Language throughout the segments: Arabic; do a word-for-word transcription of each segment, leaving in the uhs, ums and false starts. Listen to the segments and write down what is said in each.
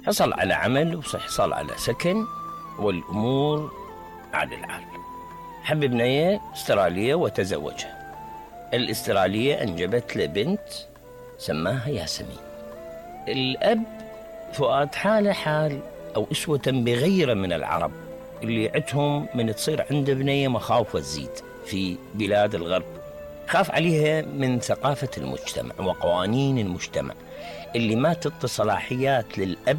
حصل على عمل وحصل على سكن والأمور على العال. حب بنية استرالية وتزوجها. الاسترالية أنجبت له بنت سماها ياسمين. الأب فؤاد حاله حال أو أسوة بغيره من العرب اللي عندهم من تصير عند بنية مخاوف وتزيد في بلاد الغرب. خاف عليها من ثقافة المجتمع وقوانين المجتمع اللي ما تعطي صلاحيات للأب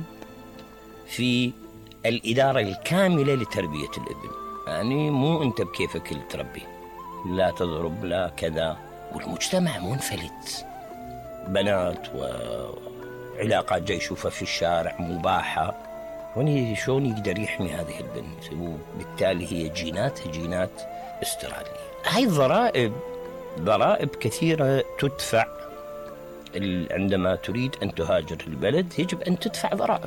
في الإدارة الكاملة لتربية الابن. يعني مو أنت بكيفك اللي تربيه، لا تضرب لا كذا، والمجتمع منفلت، بنات وعلاقات جاي يشوفها في الشارع مباحة، وني شلون يقدر يحمي هذه البنت؟ وبالتالي هي جيناتها جينات استرالية. هاي الضرائب ضرائب كثيرة تدفع عندما تريد أن تهاجر البلد، يجب أن تدفع ضرائب.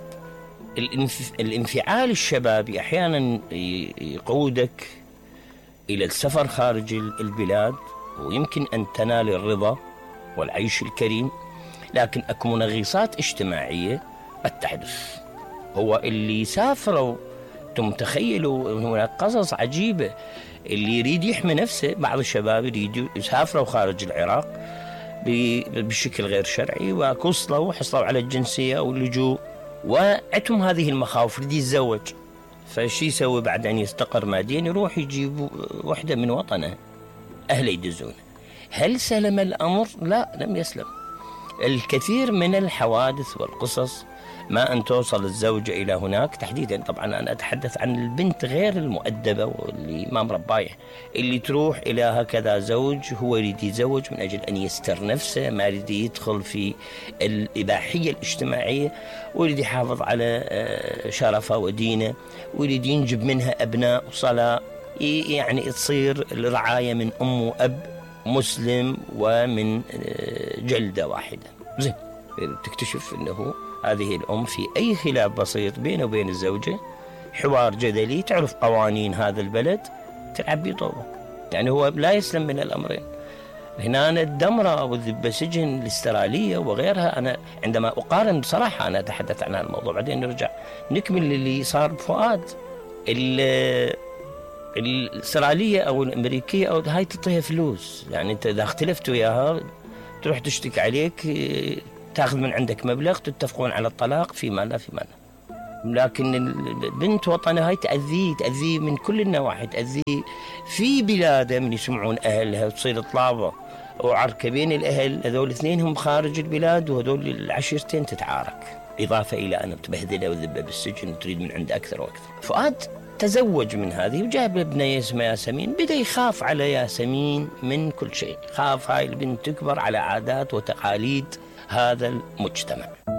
الانفعال الشبابي أحيانا يقودك إلى السفر خارج البلاد، ويمكن أن تنال الرضا والعيش الكريم، لكن أكو منغصات اجتماعية قد تحدث. هو اللي سافروا، انتم تخيلوا هناك قصص عجيبة، اللي يريد يحمي نفسه، بعض الشباب يريدوا يسافروا خارج العراق بشكل غير شرعي وكوصلوا وحصلوا على الجنسية أو اللجوء، وعندهم هذه المخاوف، يريد يتزوج، فشي يسوي بعد أن يستقر ماديا؟ يروح يجيب وحدة من وطنه، أهله يدزونه. هل سلم الأمر؟ لا، لم يسلم. الكثير من الحوادث والقصص ما أن توصل الزوجة إلى هناك تحديدا، طبعا أنا أتحدث عن البنت غير المؤدبة واللي ما مرباية، اللي تروح إلى هكذا زوج هو يريد يتزوج من أجل أن يستر نفسه، ما يريد يدخل في الإباحية الاجتماعية، ويريد يحافظ على شرفه ودينه، ويريد ينجب منها أبناء وصلاة، يعني تصير الرعاية من أم وأب مسلم ومن جلدة واحدة. زين، تكتشف أنه هذه الأم في أي خلاف بسيط بينه وبين الزوجة، حوار جدلي، تعرف قوانين هذا البلد، تلعب بطوبة. يعني هو لا يسلم من الأمرين. هنا أنا الدمرة والذبة سجن الاسترالية وغيرها، أنا عندما أقارن بصراحة أنا أتحدث عن هذا الموضوع، بعدين نرجع نكمل اللي صار بفؤاد. الاسترالية أو الأمريكية أو هاي تعطيها فلوس، يعني أنت إذا اختلفت وياها تروح تشتكي عليك، تأخذ من عندك مبلغ، تتفقون على الطلاق فيما لا فيما لا. لكن البنت وطنها هاي تأذيه تأذيه من كل النواحي، تأذيه في بلاده من يسمعون أهلها وتصير طلابة وعركة بين الأهل، هذول الاثنين هم خارج البلاد وهذول العشيرتين تتعارك، إضافة إلى أن تبهدله وذبه بالسجن وتريد من عنده أكثر وأكثر. فؤاد تزوج من هذه وجاب ابنه اسمه ياسمين، بدأ يخاف على ياسمين من كل شيء، خاف هاي البنت تكبر على عادات وتقاليد هذا المجتمع.